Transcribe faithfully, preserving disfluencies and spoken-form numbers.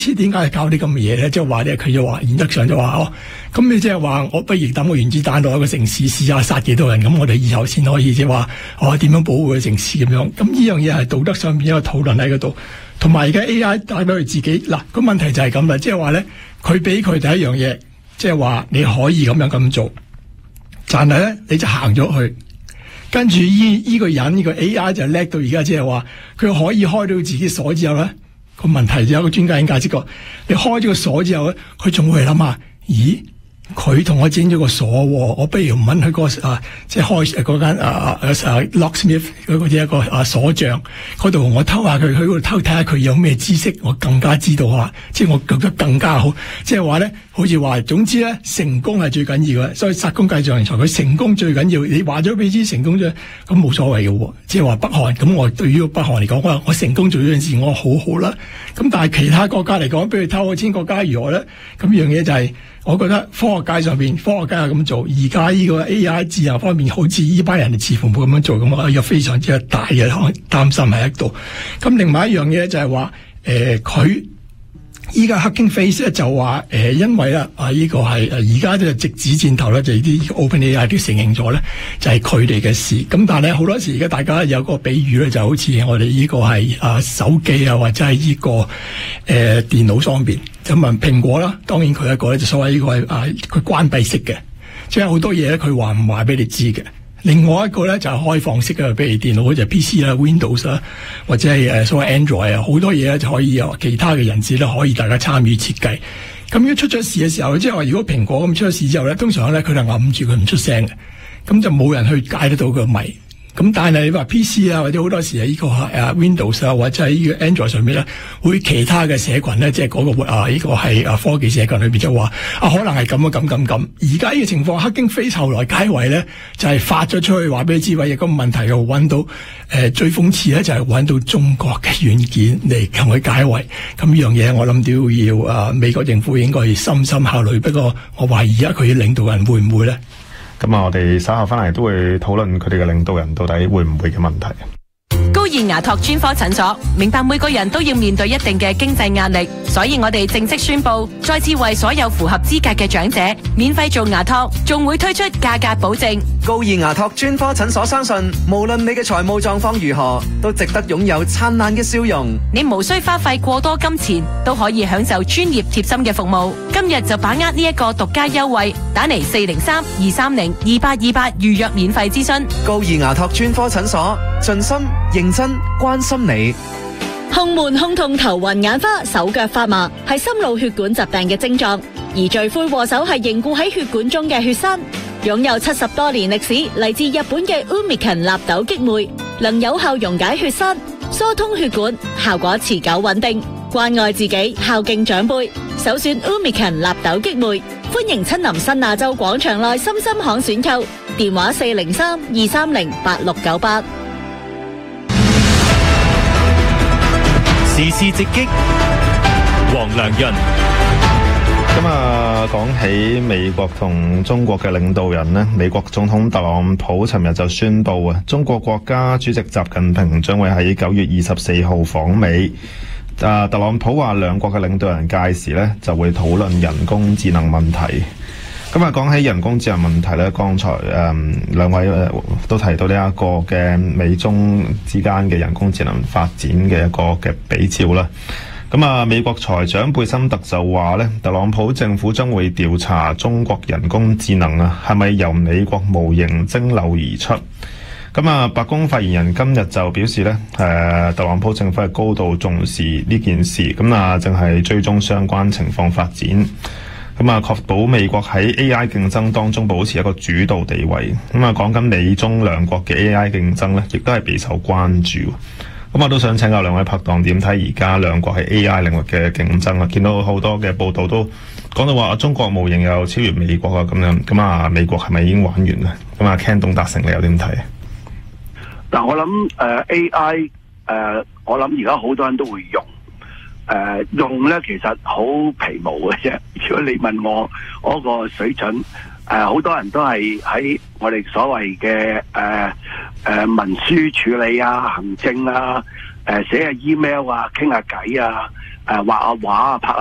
知點解係搞啲咁嘅嘢咧？即係話咧，佢就話原則上就話哦，咁你即係話我不如抌個原子彈落一個城市試下殺幾多人，咁我哋以後先可以即係話哦點樣保護個城市咁樣。咁呢樣嘢係道德上面一個討論喺嗰度。同埋而家 A I 帶俾佢自己嗱個問題就係咁啦，即係話咧佢俾佢第一樣嘢，即係話你可以咁樣咁做，但係咧你就行咗去，跟住依依個人呢、這個 A I 就叻到而家，即係話佢可以開到自己鎖之後咧。個問題就有個專家已經解釋過，你開咗個鎖之後咧，佢仲會諗下，咦？佢同我整咗個鎖，我不如唔揾佢個啊，即係開嗰間啊啊 locksmith 嗰個一個啊鎖匠嗰度，我偷下佢，去嗰度偷睇下佢有咩知識，我更加知道啊！即係我覺得更加好，即係話咧，好似話，總之咧，成功係最緊要嘅，所以殺功計在人才，佢成功最緊要。你話咗俾知成功咗，咁冇所謂嘅，即係話北韓咁，我對於北韓嚟講，我我成功做咗件事，我好好啦。咁但係其他國家嚟講，比如偷個錢國家如何咧？咁樣嘢就係、是。我覺得科學界上邊，科學家係咁做，而家呢個 A I 自由方面，好似呢班人似乎冇咁樣做咁啊，有非常之大嘅擔心喺度。咁另外一樣嘢就係話，誒佢依家 Hugging Face 咧就話，誒、呃、因為咧啊呢、這個係誒而家就直指箭頭咧，就啲 OpenAI 都承認咗咧，就係佢哋嘅事。咁但係咧好多時而家大家有個比喻咧，就好似我哋呢個係啊手機啊，或者係呢、這個誒、呃、電腦方面。咁問蘋果啦，當然佢一個咧就所謂呢個係啊，佢關閉式嘅，即係好多嘢咧佢話唔話俾你知嘅。另外一個咧就係開放式嘅，譬如電腦好似 P C 啦、Windows 啦，或者係誒所謂 Android 啊，好多嘢咧就可以有其他嘅人士咧可以大家參與設計。咁如果出咗事嘅時候，即係話如果蘋果咁出咗事之後咧，通常咧佢就揞住佢唔出聲嘅，咁就冇人去解得到個謎。咁但係你話 P C 啊，或者好多時啊，呢個係啊 Windows 啊，或者係呢個 Android 上面咧，會其他嘅社群咧，即係嗰個啊呢個係啊科技社群裏邊就話啊，可能係咁啊咁咁咁。而家呢個情況，Hugging Face後來解圍咧，就係、是、發咗出去話俾你知，話有個問題又揾到誒、呃、最諷刺咧，就係揾到中國嘅軟件嚟同佢解圍。咁呢樣嘢我諗都要啊美國政府應該深深考慮。不過我懷疑而家佢嘅領導人會唔會咧？ 咁啊，我哋稍後翻嚟都會討論佢哋嘅領導人到底會唔會嘅問題。 高爾牙托專科診所明白每個人都要面對一定嘅經濟壓力，所以我哋正式宣布，再次為所有符合資格嘅長者免費做牙托，仲會推出價格保證。 高爾牙托專科診所相信，無論你嘅財務狀況如何，都值得擁有燦爛嘅笑容。 你無需花費過多金錢，都可以享受專業貼心嘅服務。今日就把握呢一個獨家優惠，打嚟四零三二三零二八二八預約免費諮詢。 高爾牙托專科診所，盡心認真關心你。 胸悶、胸痛、頭暈眼花、手腳發麻，係心腦血管疾病嘅症狀，而罪魁禍首係凝固喺血管中嘅血栓。擁有七十多年歷史，嚟自日本嘅 Umiken 納豆激酶，能有效溶解血栓、疏通血管，效果持久穩定。關愛自己，孝敬長輩，首選 Umiken 納豆激酶。歡迎親臨新亞洲廣場內深深巷選購，電話四零三二三零八六九八。 時事直擊，黃良潤。 咁啊，講起美國同中國嘅領導人呢，美國總統特朗普尋日就宣布啊，中國國家主席習近平將會喺九月二十四號訪美。啊，特朗普話兩國嘅領導人屆時呢就會討論人工智能問題。咁啊，講起人工智能問題呢，剛才誒、嗯、兩位誒、呃、都提到呢一個嘅美中之間嘅人工智能發展嘅一個嘅比照啦。咁啊，美國財長貝森特就話咧，特朗普政府將會調查中國人工智能啊，係咪由美國模型蒸餾而出？咁啊，白宮發言人今日就表示咧，誒，特朗普政府係高度重視呢件事，咁啊，正係追蹤相關情況發展，咁啊，確保美國喺 A I 競爭當中保持一個主導地位。咁啊，講緊美中兩國嘅 A I 競爭咧，亦都係備受關注。咁我都想請教兩位拍檔點睇而家兩國喺 A I 領域嘅競爭啊？見到好多嘅報道都講到話中國模型又超越美國啊，咁樣咁啊，美國係咪已經玩完咧？咁啊 Ken 董達成你又點睇？ 嗱，我諗誒、呃、A I 誒、呃，我諗而家好多人都會用誒、呃、用咧，其實好皮毛嘅啫。如果你問我嗰、那個水準，誒、呃、好多人都係喺我哋所謂嘅誒。呃誒、呃，文書處理啊，行政啊，誒、呃，寫下 email 啊，傾下偈啊，誒、 誒畫下畫啊，拍